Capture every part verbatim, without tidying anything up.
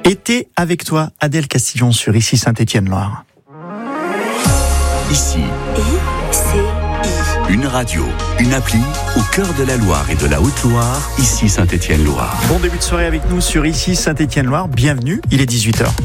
Été avec toi, Adèle Castillon sur Ici Saint-Étienne-Loire. Ici, I C I. une radio, une appli au cœur de la Loire et de la Haute-Loire, Ici Saint-Étienne-Loire. Bon début de soirée avec nous sur Ici Saint-Étienne-Loire. Bienvenue, il est dix-huit heures.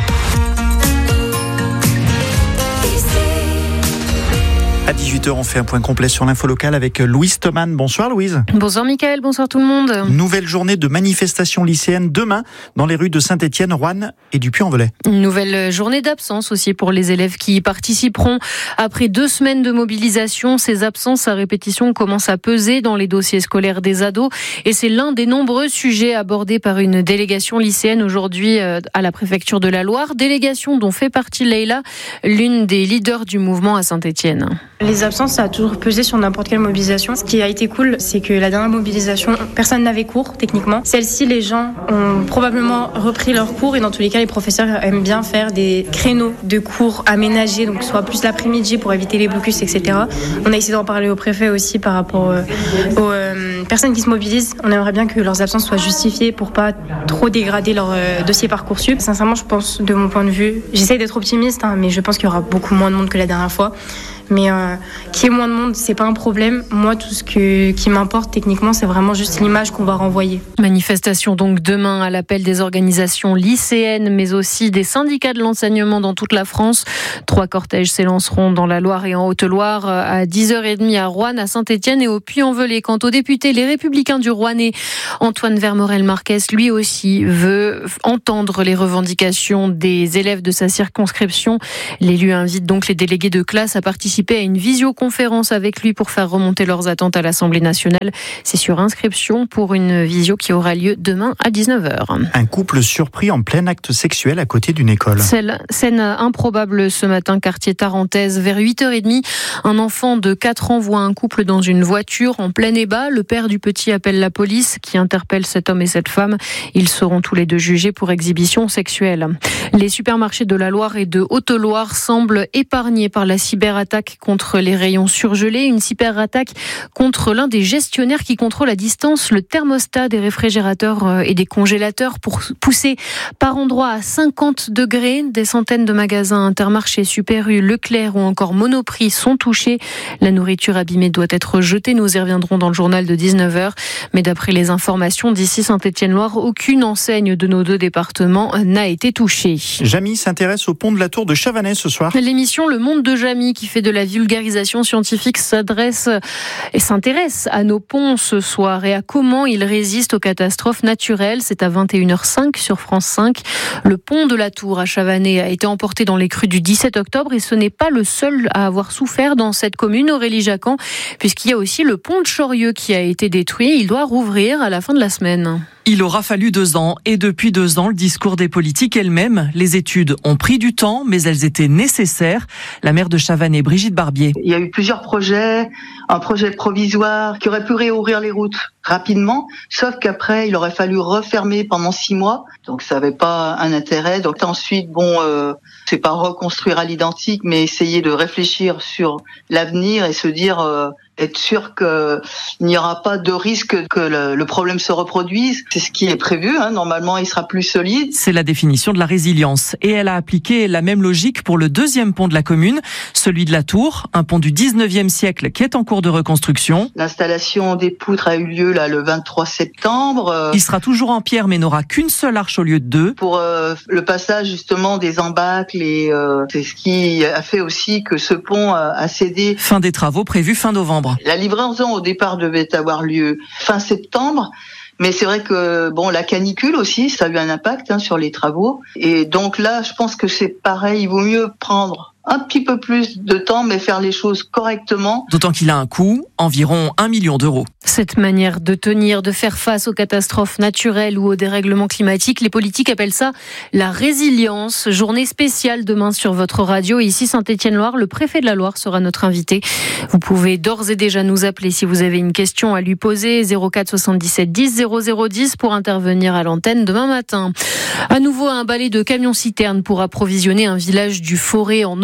À dix-huit heures, on fait un point complet sur l'info locale avec Louise Thoman. Bonsoir Louise. Bonsoir Mickaël, bonsoir tout le monde. Nouvelle journée de manifestation lycéenne demain dans les rues de Saint-Étienne, Roanne et du Puy-en-Velay. Une nouvelle journée d'absence aussi pour les élèves qui y participeront. Après deux semaines de mobilisation, ces absences à répétition commencent à peser dans les dossiers scolaires des ados. Et c'est l'un des nombreux sujets abordés par une délégation lycéenne aujourd'hui à la préfecture de la Loire. Délégation dont fait partie Leïla, l'une des leaders du mouvement à Saint-Étienne. Les absences, ça a toujours pesé sur n'importe quelle mobilisation. Ce qui a été cool, c'est que la dernière mobilisation, personne n'avait cours, techniquement. Celle-ci, les gens ont probablement repris leurs cours et dans tous les cas, les professeurs aiment bien faire des créneaux de cours aménagés, donc soit plus l'après-midi pour éviter les blocus, et cetera. On a essayé d'en parler au préfet aussi par rapport euh, aux euh, personnes qui se mobilisent. On aimerait bien que leurs absences soient justifiées pour pas trop dégrader leur euh, dossier Parcoursup. Sincèrement, je pense, de mon point de vue, j'essaye d'être optimiste, hein, mais je pense qu'il y aura beaucoup moins de monde que la dernière fois. Mais euh, qu'il y ait moins de monde, c'est pas un problème. Moi, tout ce que, qui m'importe techniquement, c'est vraiment juste l'image qu'on va renvoyer. Manifestation donc demain à l'appel des organisations lycéennes, mais aussi des syndicats de l'enseignement dans toute la France. Trois cortèges s'élanceront dans la Loire et en Haute-Loire à dix heures trente à Roanne, à Saint-Étienne et au Puy-en-Velay. Quant aux députés, les Républicains du Rouennais, Antoine Vermorel-Marquez, lui aussi, veut entendre les revendications des élèves de sa circonscription. L'élu invite donc les délégués de classe à participer à une visioconférence avec lui pour faire remonter leurs attentes à l'Assemblée nationale. C'est sur inscription pour une visio qui aura lieu demain à dix-neuf heures. Un couple surpris en plein acte sexuel à côté d'une école. Celle, scène improbable ce matin, quartier Tarentaise. Vers huit heures trente, un enfant de quatre ans voit un couple dans une voiture en plein ébat. Le père du petit appelle la police qui interpelle cet homme et cette femme. Ils seront tous les deux jugés pour exhibition sexuelle. Les supermarchés de la Loire et de Haute-Loire semblent épargnés par la cyberattaque contre les rayons surgelés, une cyberattaque contre l'un des gestionnaires qui contrôle à distance le thermostat des réfrigérateurs et des congélateurs pour pousser par endroits à cinquante degrés. Des centaines de magasins Intermarché, Super U, Leclerc ou encore Monoprix sont touchés. La nourriture abîmée doit être jetée. Nous y reviendrons dans le journal de dix-neuf heures. Mais d'après les informations d'ici Saint-Étienne-Loire, aucune enseigne de nos deux départements n'a été touchée. Jamy s'intéresse au pont de la Tour de Chavanais ce soir. L'émission Le Monde de Jamy, qui fait de la vulgarisation scientifique, s'adresse et s'intéresse à nos ponts ce soir et à comment ils résistent aux catastrophes naturelles. C'est à vingt et une heures cinq sur France cinq. Le pont de la Tour à Chavanais a été emporté dans les crues du dix-sept octobre et ce n'est pas le seul à avoir souffert dans cette commune, Aurélie Jacquan, puisqu'il y a aussi le pont de Chorieux qui a été détruit. Il doit rouvrir à la fin de la semaine. Il aura fallu deux ans et depuis deux ans, le discours des politiques elles-mêmes. Les études ont pris du temps, mais elles étaient nécessaires. La maire de Chavanais, Brigitte Barbier. Il y a eu plusieurs projets, un projet provisoire qui aurait pu réouvrir les routes rapidement, sauf qu'après, il aurait fallu refermer pendant six mois. Donc ça n'avait pas un intérêt. Donc ensuite, bon, euh, c'est pas reconstruire à l'identique, mais essayer de réfléchir sur l'avenir et se dire... Euh, être sûr qu'il n'y aura pas de risque que le, le problème se reproduise. C'est ce qui est prévu, hein. Normalement, il sera plus solide. C'est la définition de la résilience. Et elle a appliqué la même logique pour le deuxième pont de la commune, celui de la Tour, un pont du dix-neuvième siècle qui est en cours de reconstruction. L'installation des poutres a eu lieu là le vingt-trois septembre. Il sera toujours en pierre, mais n'aura qu'une seule arche au lieu de deux. Pour euh, le passage justement des embâcles, et euh, c'est ce qui a fait aussi que ce pont a, a cédé. Fin des travaux prévus fin novembre. La livraison au départ devait avoir lieu fin septembre, mais c'est vrai que bon, la canicule aussi, ça a eu un impact hein, sur les travaux. Et donc là, je pense que c'est pareil, il vaut mieux prendre un petit peu plus de temps, mais faire les choses correctement. D'autant qu'il a un coût, environ un million d'euros. Cette manière de tenir, de faire face aux catastrophes naturelles ou aux dérèglements climatiques, les politiques appellent ça la résilience. Journée spéciale demain sur votre radio. Ici Saint-Étienne-Loire, le préfet de la Loire sera notre invité. Vous pouvez d'ores et déjà nous appeler si vous avez une question à lui poser. zéro quatre soixante-dix-sept dix zéro zéro dix pour intervenir à l'antenne demain matin. À nouveau, un balai de camions-citernes pour approvisionner un village du Forêt en eau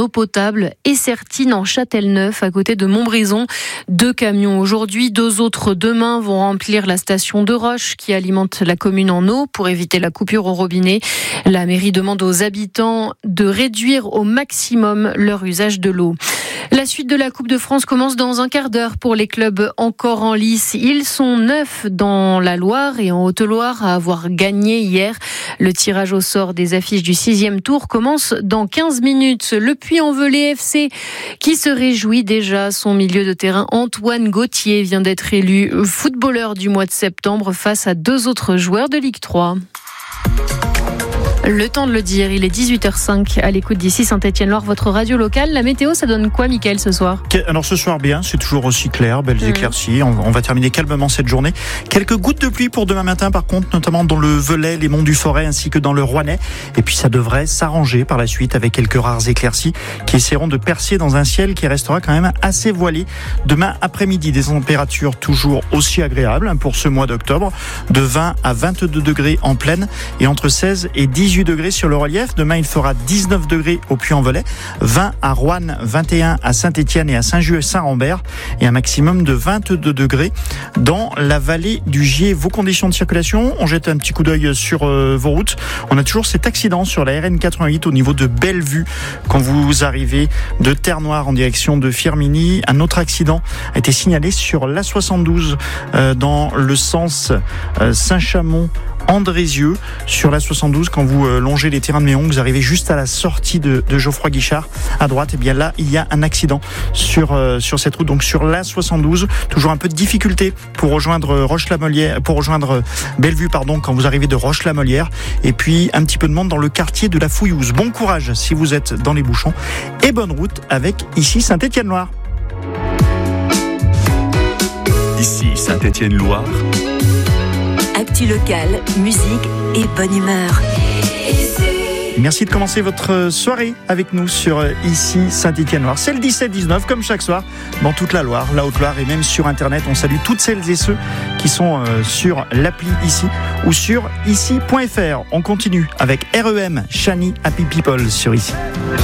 potable et Sertine en Châtelneuf à côté de Montbrison. Deux camions aujourd'hui, deux autres demain vont remplir la station de Roche qui alimente la commune en eau pour éviter la coupure au robinet. La mairie demande aux habitants de réduire au maximum leur usage de l'eau. La suite de la Coupe de France commence dans un quart d'heure pour les clubs encore en lice. Ils sont neuf dans la Loire et en Haute-Loire à avoir gagné hier. Le tirage au sort des affiches du sixième tour commence dans quinze minutes. Le Puy-en-Velay F C qui se réjouit déjà. Son milieu de terrain Antoine Gauthier vient d'être élu footballeur du mois de septembre face à deux autres joueurs de Ligue trois. Le temps de le dire, il est dix-huit heures cinq à l'écoute d'ici Saint-Étienne-Loire, votre radio locale. La météo, ça donne quoi, Mickaël, ce soir ? Alors ce soir, bien, c'est toujours aussi clair, belles mmh. éclaircies. On, on va terminer calmement cette journée. Quelques gouttes de pluie pour demain matin, par contre, notamment dans le Velay, les monts du Forêt, ainsi que dans le Rouennais. Et puis ça devrait s'arranger par la suite avec quelques rares éclaircies qui essaieront de percer dans un ciel qui restera quand même assez voilé. Demain après-midi, des températures toujours aussi agréables pour ce mois d'octobre, de vingt à vingt-deux degrés en plaine et entre seize et dix-huit degrés sur le relief. Demain, il fera dix-neuf degrés au Puy-en-Velay, vingt à Roanne, vingt et un à Saint-Étienne et à Saint-Just-Saint-Rambert et un maximum de vingt-deux degrés dans la vallée du Gier. Vos conditions de circulation, on jette un petit coup d'œil sur euh, vos routes. On a toujours cet accident sur la R N quatre-vingt-huit au niveau de Bellevue quand vous arrivez de Terre-Noire en direction de Firminy. Un autre accident a été signalé sur l'A soixante-douze euh, dans le sens euh, Saint-Chamond Andrézieux sur la soixante-douze quand vous euh, longez les terrains de Méon, vous arrivez juste à la sortie de, de Geoffroy Guichard à droite, et bien là il y a un accident sur euh, sur cette route, donc sur la soixante-douze. Toujours un peu de difficulté pour rejoindre Roche-la-Molière, pour rejoindre Bellevue pardon quand vous arrivez de Roche-la-Molière, et puis un petit peu de monde dans le quartier de la Fouillouse. Bon courage si vous êtes dans les bouchons et bonne route avec ici Saint-Étienne-Loire. Ici Saint-Étienne-Loire. Actu locale, musique et bonne humeur. Merci de commencer votre soirée avec nous sur ici Saint-Étienne-Loire. C'est le dix-sept dix-neuf comme chaque soir dans toute la Loire, la Haute-Loire et même sur Internet. On salue toutes celles et ceux qui sont sur l'appli ici ou sur ici point f r. On continue avec R E M, Shani Happy People sur ici.